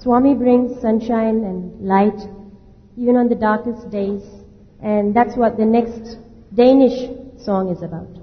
Swami brings sunshine and light even on the darkest days, and that's what the next Danish song is about.